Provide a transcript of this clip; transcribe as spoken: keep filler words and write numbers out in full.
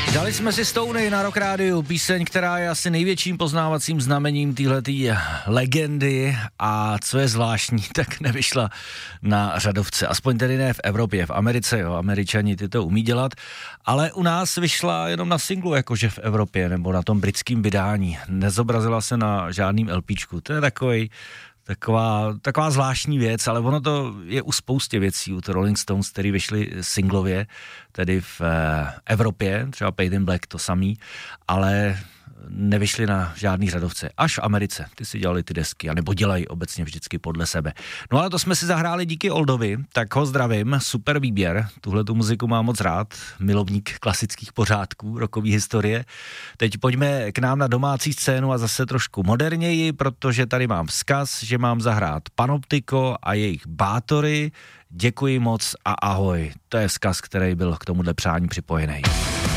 Dali jsme si Stony na Rock Rádiu, píseň, která je asi největším poznávacím znamením téhletý legendy a co je zvláštní, tak nevyšla na řadovce, aspoň tedy ne v Evropě, v Americe, jo, Američani ty to umí dělat, ale u nás vyšla jenom na singlu, jakože v Evropě, nebo na tom britském vydání, nezobrazila se na žádným LPčku, to je takovej Taková, taková zvláštní věc, ale ono to je u spoustě věcí, u Rolling Stones, který vyšly singlově, tedy v eh, Evropě, třeba Paid in Black to samý, ale nevyšly na žádný řadovce. Až v Americe, ty si dělali ty desky, anebo dělají obecně vždycky podle sebe. No ale to jsme si zahráli díky Oldovi, tak ho zdravím, super výběr, tuhle tu muziku mám moc rád, milovník klasických pořádků, rokový historie. Teď pojďme k nám na domácí scénu a zase trošku moderněji, protože tady mám vzkaz, že mám zahrát Panoptiko a jejich Bátory. Děkuji moc a ahoj. To je vzkaz, který byl k tomuhle přání připojený.